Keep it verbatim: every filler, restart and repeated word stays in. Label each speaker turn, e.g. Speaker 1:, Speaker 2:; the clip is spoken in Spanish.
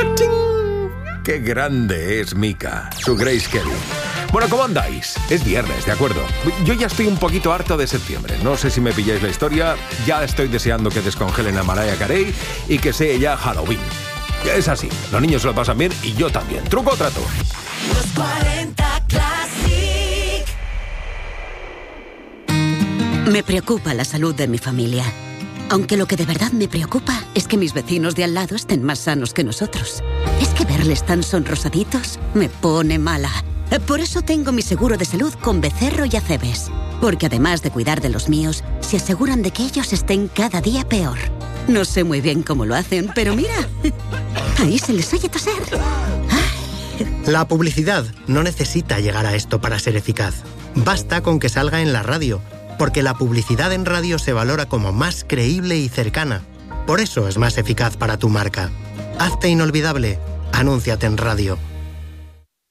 Speaker 1: ¡Cachín! ¡Qué grande es Mika, su Grace Kelly! Bueno, ¿cómo andáis? Es viernes, ¿de acuerdo? Yo ya estoy un poquito harto de septiembre. No sé si me pilláis la historia. Ya estoy deseando que descongelen a Mariah Carey y que sea ya Halloween. Es así, los niños se lo pasan bien y yo también. ¿Truco o trato?
Speaker 2: Los cuarenta Classic.
Speaker 3: Me preocupa la salud de mi familia. Aunque lo que de verdad me preocupa es que mis vecinos de al lado estén más sanos que nosotros. Es que verles tan sonrosaditos me pone mala. Por eso tengo mi seguro de salud con Becerro y Acebes. Porque además de cuidar de los míos, se aseguran de que ellos estén cada día peor. No sé muy bien cómo lo hacen, pero mira, ahí se les oye toser.
Speaker 4: La publicidad no necesita llegar a esto para ser eficaz. Basta con que salga en la radio, porque la publicidad en radio se valora como más creíble y cercana. Por eso es más eficaz para tu marca. Hazte inolvidable. Anúnciate en radio.